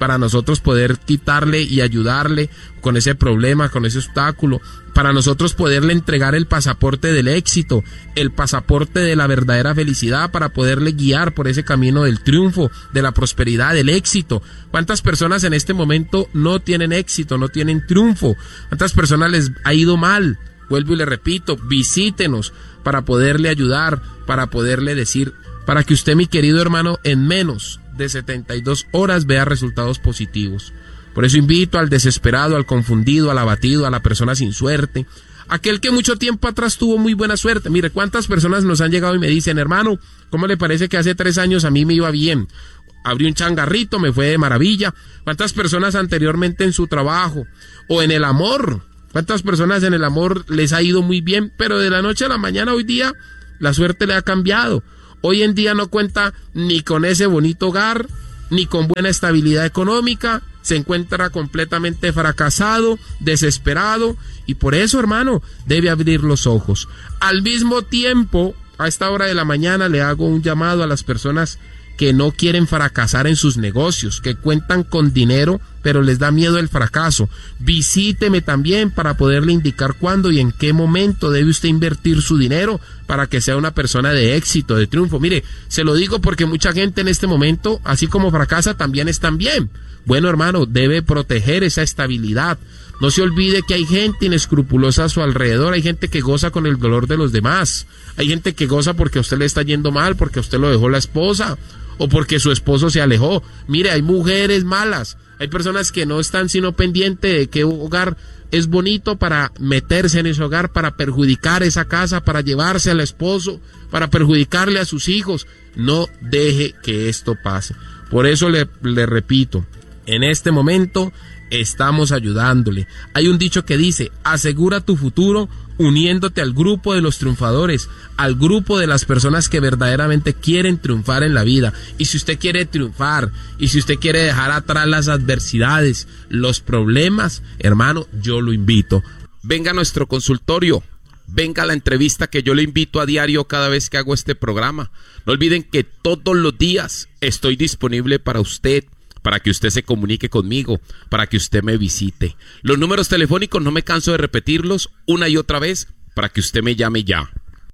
para nosotros poder quitarle y ayudarle con ese problema, con ese obstáculo, para nosotros poderle entregar el pasaporte del éxito, el pasaporte de la verdadera felicidad, para poderle guiar por ese camino del triunfo, de la prosperidad, del éxito. ¿Cuántas personas en este momento no tienen éxito, no tienen triunfo? ¿Cuántas personas les ha ido mal? Vuelvo y le repito, visítenos para poderle ayudar, para poderle decir, para que usted, mi querido hermano, en menos de 72 horas vea resultados positivos. Por eso invito al desesperado, al confundido, al abatido, a la persona sin suerte, aquel que mucho tiempo atrás tuvo muy buena suerte. Mire, cuántas personas nos han llegado y me dicen, hermano, ¿cómo le parece que hace 3 años a mí me iba bien? Abrí un changarrito, me fue de maravilla. ¿Cuántas personas anteriormente en su trabajo o en el amor? ¿Cuántas personas en el amor les ha ido muy bien? Pero de la noche a la mañana hoy día la suerte le ha cambiado. Hoy en día no cuenta ni con ese bonito hogar, ni con buena estabilidad económica. Se encuentra completamente fracasado, desesperado, y por eso, hermano, debe abrir los ojos. Al mismo tiempo, a esta hora de la mañana le hago un llamado a las personas que no quieren fracasar en sus negocios, que cuentan con dinero, pero les da miedo el fracaso. Visíteme también para poderle indicar cuándo y en qué momento debe usted invertir su dinero para que sea una persona de éxito, de triunfo. Mire, se lo digo porque mucha gente en este momento, así como fracasa, también están bien. Bueno, hermano, debe proteger esa estabilidad. No se olvide que hay gente inescrupulosa a su alrededor, hay gente que goza con el dolor de los demás, hay gente que goza porque a usted le está yendo mal, porque a usted lo dejó la esposa, o porque su esposo se alejó. Mire, hay mujeres malas, hay personas que no están sino pendientes de qué hogar es bonito para meterse en ese hogar, para perjudicar esa casa, para llevarse al esposo, para perjudicarle a sus hijos. No deje que esto pase. Por eso le repito, en este momento estamos ayudándole. Hay un dicho que dice, asegura tu futuro uniéndote al grupo de los triunfadores, al grupo de las personas que verdaderamente quieren triunfar en la vida. Y si usted quiere triunfar, y si usted quiere dejar atrás las adversidades, los problemas, hermano, yo lo invito. Venga a nuestro consultorio, venga a la entrevista que yo le invito a diario cada vez que hago este programa. No olviden que todos los días estoy disponible para usted, para que usted se comunique conmigo, para que usted me visite. Los números telefónicos no me canso de repetirlos una y otra vez para que usted me llame ya.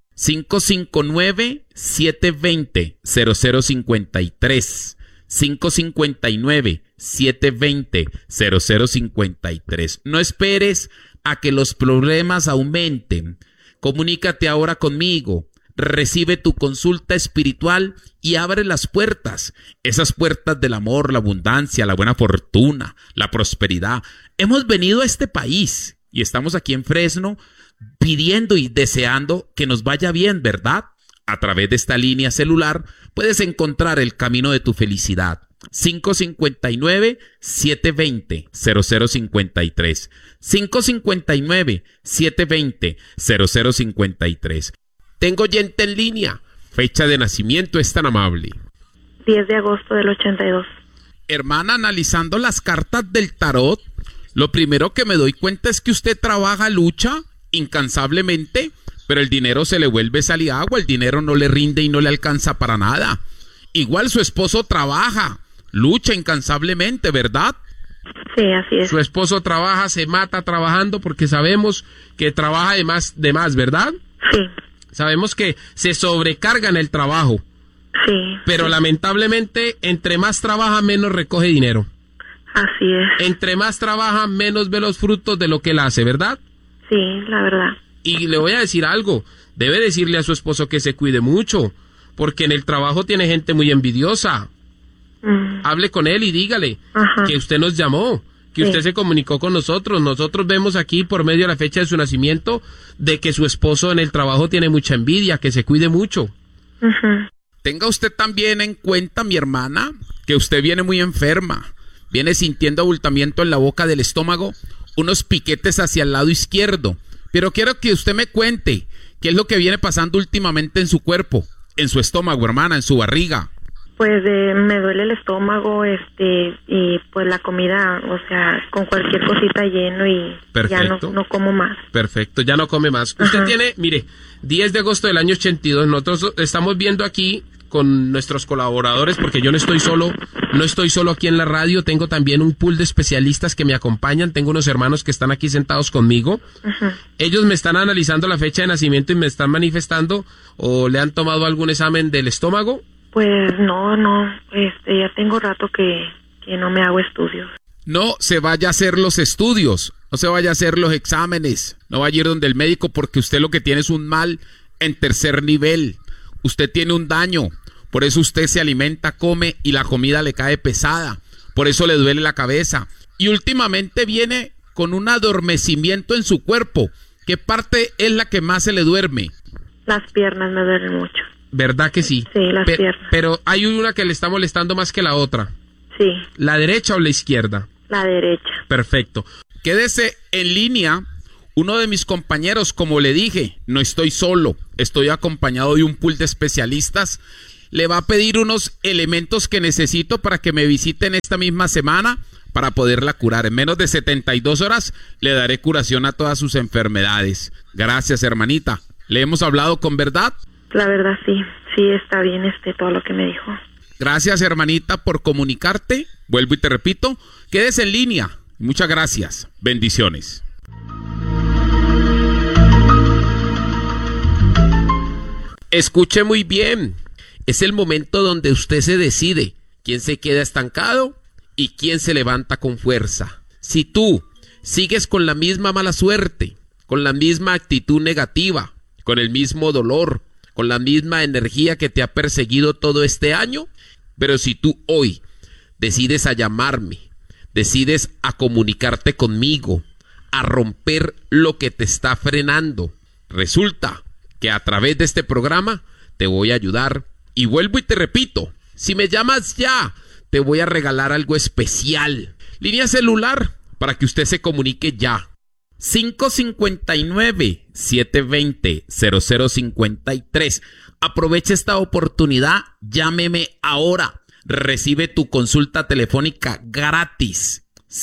559-720-0053. 559-720-0053. No esperes a que los problemas aumenten. Comunícate ahora conmigo. Recibe tu consulta espiritual y abre las puertas, esas puertas del amor, la abundancia, la buena fortuna, la prosperidad. Hemos venido a este país y estamos aquí en Fresno pidiendo y deseando que nos vaya bien, ¿verdad? A través de esta línea celular puedes encontrar el camino de tu felicidad. 559-720-0053. 559-720-0053. Tengo oyente en línea. Fecha de nacimiento es tan amable. 10 de agosto del 82. Hermana, analizando las cartas del tarot, lo primero que me doy cuenta es que usted trabaja, lucha incansablemente, pero el dinero se le vuelve sal y agua, el dinero no le rinde y no le alcanza para nada. Igual su esposo trabaja, lucha incansablemente, ¿verdad? Sí, así es. Su esposo trabaja, se mata trabajando porque sabemos que trabaja de más, ¿verdad? Sí. Sabemos que se sobrecarga en el trabajo. Sí. Pero sí, lamentablemente, entre más trabaja, menos recoge dinero. Así es. Entre más trabaja, menos ve los frutos de lo que él hace, ¿verdad? Sí, la verdad. Y le voy a decir algo. Debe decirle a su esposo que se cuide mucho, porque en el trabajo tiene gente muy envidiosa. Hable con él y dígale que usted nos llamó, que usted se comunicó con nosotros. Nosotros vemos aquí por medio de la fecha de su nacimiento de que su esposo en el trabajo tiene mucha envidia, que se cuide mucho. Tenga usted también en cuenta, mi hermana, que usted viene muy enferma, viene sintiendo abultamiento en la boca del estómago, unos piquetes hacia el lado izquierdo, pero quiero que usted me cuente qué es lo que viene pasando últimamente en su cuerpo, en su estómago, hermana, en su barriga. Pues me duele el estómago, y pues la comida, o sea, con cualquier cosita lleno y perfecto, ya no como más. Perfecto, ya no come más. Usted tiene, mire, 10 de agosto del año 82, nosotros estamos viendo aquí con nuestros colaboradores, porque yo no estoy solo aquí en la radio, tengo también un pool de especialistas que me acompañan, tengo unos hermanos que están aquí sentados conmigo. Uh-huh. Ellos me están analizando la fecha de nacimiento y me están manifestando, o le han tomado algún examen del estómago. Pues no, ya tengo rato que no me hago estudios. No se vaya a hacer los estudios, no se vaya a hacer los exámenes, no vaya a ir donde el médico porque usted lo que tiene es un mal en tercer nivel, usted tiene un daño, por eso usted se alimenta, come y la comida le cae pesada, por eso le duele la cabeza y últimamente viene con un adormecimiento en su cuerpo. ¿Qué parte es la que más se le duerme? Las piernas me duelen mucho. ¿Verdad que sí? Sí, las piernas. Pero hay una que le está molestando más que la otra. Sí. ¿La derecha o la izquierda? La derecha. Perfecto. Quédese en línea. Uno de mis compañeros, como le dije, no estoy solo, estoy acompañado de un pool de especialistas. Le va a pedir unos elementos que necesito para que me visiten esta misma semana para poderla curar. En menos de 72 horas le daré curación a todas sus enfermedades. Gracias, hermanita. ¿Le hemos hablado con verdad? La verdad sí está bien todo lo que me dijo. Gracias, hermanita, por comunicarte. Vuelvo y te repito, quédese en línea. Muchas gracias. Bendiciones. Escuche muy bien. Es el momento donde usted se decide quién se queda estancado y quién se levanta con fuerza. Si tú sigues con la misma mala suerte, con la misma actitud negativa, con el mismo dolor, con la misma energía que te ha perseguido todo este año, pero si tú hoy decides a llamarme, decides a comunicarte conmigo, a romper lo que te está frenando, resulta que a través de este programa te voy a ayudar. Y vuelvo y te repito, si me llamas ya, te voy a regalar algo especial. Línea celular para que usted se comunique ya. 559-720-0053. Aproveche esta oportunidad, llámeme ahora. Recibe tu consulta telefónica gratis.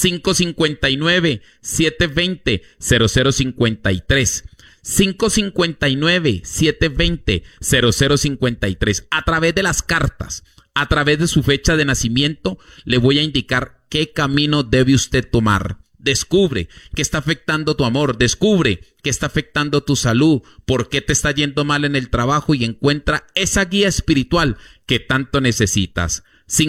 559-720-0053. 559-720-0053. A través de las cartas, a través de su fecha de nacimiento, le voy a indicar qué camino debe usted tomar. Descubre qué está afectando tu amor, descubre qué está afectando tu salud, por qué te está yendo mal en el trabajo y encuentra esa guía espiritual que tanto necesitas.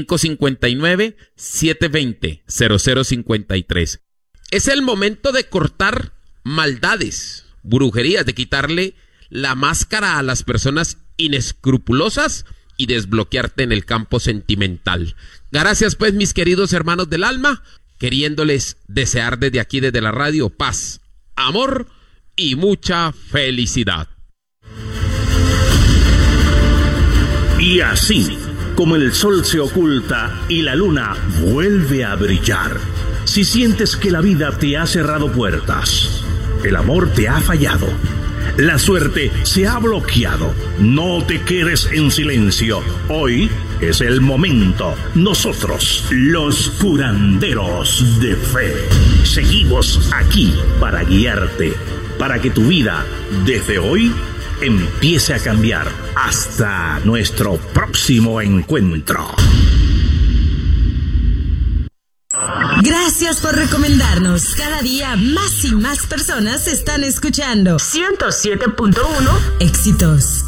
559-720-0053. Es el momento de cortar maldades, brujerías, de quitarle la máscara a las personas inescrupulosas y desbloquearte en el campo sentimental. Gracias pues, mis queridos hermanos del alma, queriéndoles desear desde aquí, desde la radio, paz, amor y mucha felicidad. Y así como el sol se oculta y la luna vuelve a brillar, si sientes que la vida te ha cerrado puertas, el amor te ha fallado, la suerte se ha bloqueado, no te quedes en silencio. Hoy es el momento. Nosotros, los curanderos de fe, seguimos aquí para guiarte, para que tu vida desde hoy empiece a cambiar. Hasta nuestro próximo encuentro. Gracias por recomendarnos. Cada día más y más personas están escuchando 107.1 Éxitos.